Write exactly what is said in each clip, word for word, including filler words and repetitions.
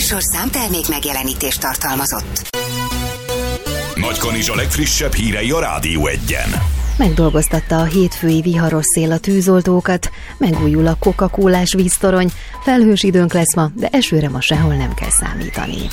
műsor számtermék megjelenítést tartalmazott. Nagykanizsa legfrissebb hírei a Rádió Egyen. Megdolgoztatta a hétfői viharos szél a tűzoltókat, megújul a Coca-Colás víztorony, felhős időnk lesz ma, de esőre ma sehol nem kell számítani.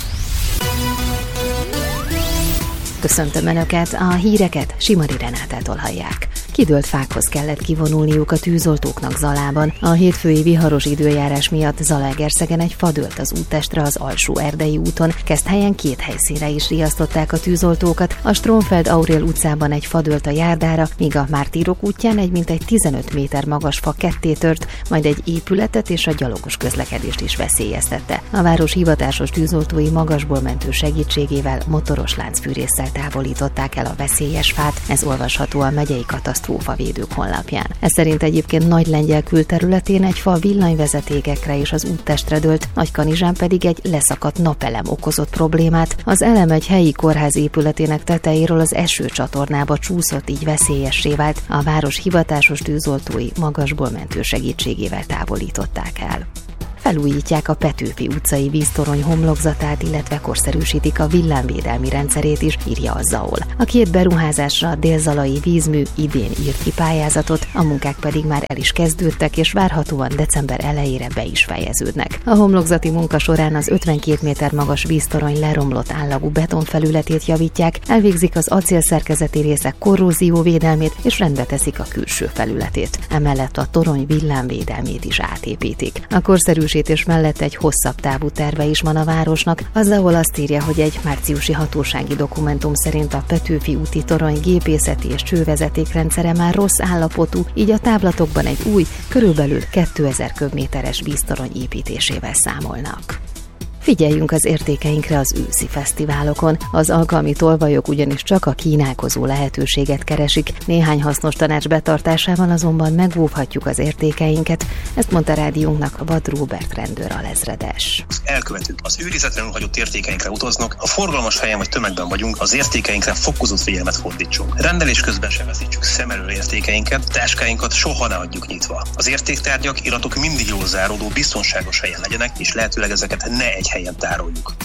Köszöntöm Önöket, a híreket Simari Renátától hallják. Kidőlt fákhoz kellett kivonulniuk a tűzoltóknak Zalában. A hétfői viharos időjárás miatt Zalaegerszegen egy fa dőlt az úttestre az Alsó Erdei úton, Keszthelyen két helyszínre is riasztották a tűzoltókat. A Stromfeld Aurél utcában egy fa dőlt a járdára, míg a Mártírok útján egy mintegy tizenöt méter magas fa ketté tört, majd egy épületet és a gyalogos közlekedést is veszélyeztette. A város hivatásos tűzoltói magasból mentő segítségével motoros láncfűrésszel távolították el a veszélyes fát, ez olvasható a megyei katasztrófavédők honlapján. Ez szerint egyébként Nagylengyel külterületén egy fa villanyvezetékekre és az úttestre dőlt, Nagykanizsán pedig egy leszakadt napelem okozott problémát. Az elem egy helyi kórház épületének tetejéről az esőcsatornába csúszott, így veszélyessé vált. A város hivatásos tűzoltói magasból mentő segítségével távolították el. Felújítják a Petőfi utcai víztorony homlokzatát, illetve korszerűsítik a villámvédelmi rendszerét is, írja a Zaol. A két beruházásra a Dél-Zalai vízmű idén írt ki pályázatot, a munkák pedig már el is kezdődtek, és várhatóan december elejére be is fejeződnek. A homlokzati munka során az ötvenkét méter magas víztorony leromlott állagú betonfelületét javítják, elvégzik az acélszerkezeti részek korrózióvédelmét, és rendbe teszik a külső felületét. Emellett a torony villámvédelmét is átépítik. A korszerűsítés és mellett egy hosszabb távú terve is van a városnak, az, ahol azt írja, hogy egy márciusi hatósági dokumentum szerint a Petőfi úti torony gépészeti és csővezetékrendszere már rossz állapotú, így a távlatokban egy új, körülbelül kétezer köbméteres víztorony építésével számolnak. Figyeljünk az értékeinkre az őszi fesztiválokon. Az alkalmi tolvajok ugyanis csak a kínálkozó lehetőséget keresik. Néhány hasznos tanács betartásával azonban megóvhatjuk az értékeinket. Ezt mondta rádiónknak Vad Róbert rendőr alezredes. Elkövetők az őrizetlenül hagyott értékeinkre utaznak, a forgalmas helyen vagy tömegben vagyunk, az értékeinkre fokozott figyelmet fordítsunk. Rendelés közben se veszítsük szem elől értékeinket, táskáinkat soha ne hagyjuk nyitva. Az értéktárgyak, iratok mindig jól záródó, biztonságos helyen legyenek, és lehetőleg ezeket ne egy helyen tároljuk.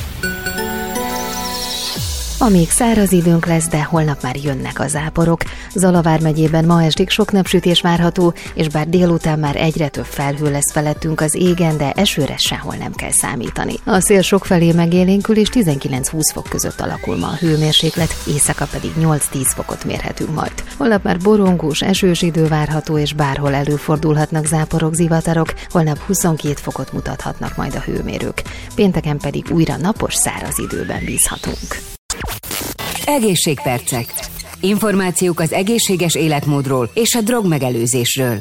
Amíg száraz időnk lesz, de holnap már jönnek a záporok. Zala vármegyében ma estig sok napsütés várható, és bár délután már egyre több felhő lesz felettünk az égen, de esőre sehol nem kell számítani. A szél sokfelé megélénkül, és tizenkilenc-húsz fok között alakul ma a hőmérséklet, éjszaka pedig nyolc-tíz fokot mérhetünk majd. Holnap már borongós, esős idő várható, és bárhol előfordulhatnak záporok, zivatarok, holnap huszonkét fokot mutathatnak majd a hőmérők. Pénteken pedig újra napos, száraz időben bízhatunk. Egészségpercek. Információk az egészséges életmódról és a drogmegelőzésről.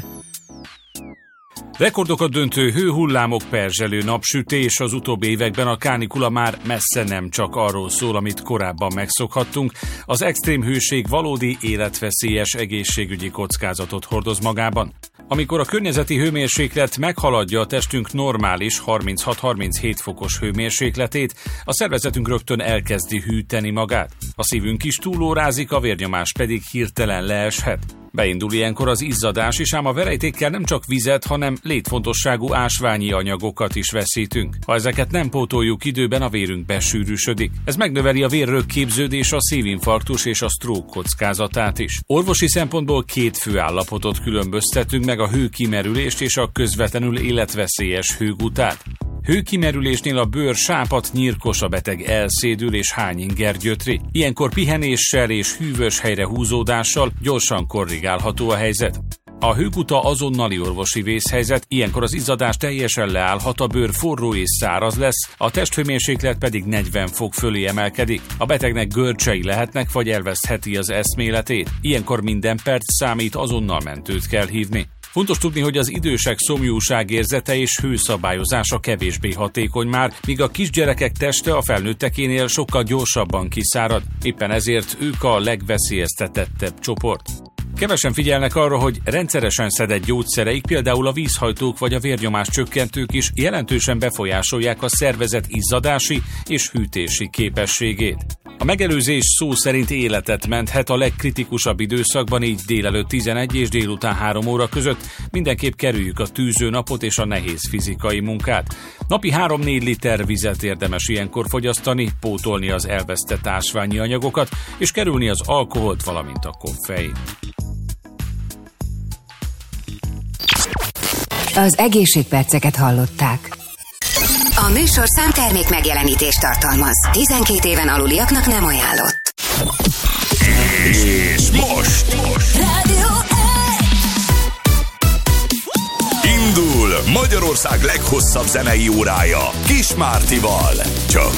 Rekordokat döntő hőhullámok, perzselő napsütés, az utóbbi években a kánikula már messze nem csak arról szól, amit korábban megszokhattunk. Az extrém hőség valódi életveszélyes egészségügyi kockázatot hordoz magában. Amikor a környezeti hőmérséklet meghaladja a testünk normális harminchat-harminchét fokos hőmérsékletét, a szervezetünk rögtön elkezdi hűteni magát. A szívünk is túlórázik, a vérnyomás pedig hirtelen leeshet. Beindul ilyenkor az izzadás is, ám a verejtékkel nem csak vizet, hanem létfontosságú ásványi anyagokat is veszítünk. Ha ezeket nem pótoljuk időben, a vérünk besűrűsödik. Ez megnöveli a vérrögképződés, a szívinfarktus és a stroke kockázatát is. Orvosi szempontból két fő állapotot különböztetünk meg, a hőkimerülést és a közvetlenül életveszélyes hőgutát. Hőkimerülésnél a bőr sápadt, nyírkos, a beteg elszédül és hányinger gyötri. Ilyenkor pihenéssel és hűvös helyre húzódással gyorsan korrigálható a helyzet. A hőguta azonnali orvosi vészhelyzet, ilyenkor az izzadás teljesen leállhat, a bőr forró és száraz lesz, a testhőmérséklet pedig negyven fok fölé emelkedik. A betegnek görcsei lehetnek, vagy elvesztheti az eszméletét. Ilyenkor minden perc számít, azonnal mentőt kell hívni. Fontos tudni, hogy az idősek szomjúságérzete és hőszabályozása kevésbé hatékony már, míg a kisgyerekek teste a felnőttekénél sokkal gyorsabban kiszárad. Éppen ezért ők a legveszélyeztetettebb csoport. Kevesen figyelnek arra, hogy rendszeresen szedett gyógyszereik, például a vízhajtók vagy a vérnyomás csökkentők is jelentősen befolyásolják a szervezet izzadási és hűtési képességét. A megelőzés szó szerint életet menthet a legkritikusabb időszakban, így délelőtt tizenegy és délután három óra között. Mindenképp kerüljük a tűző napot és a nehéz fizikai munkát. Napi három-négy liter vizet érdemes ilyenkor fogyasztani, pótolni az elvesztett ásványi anyagokat, és kerülni az alkoholt, valamint a koffeint. Az egészségperceket hallották. A műsorszám termék megjelenítést tartalmaz. tizenkét éven aluliaknak nem ajánlott. És most, most. Rádió Indul Magyarország leghosszabb zenei órája Kis Mártival. Csak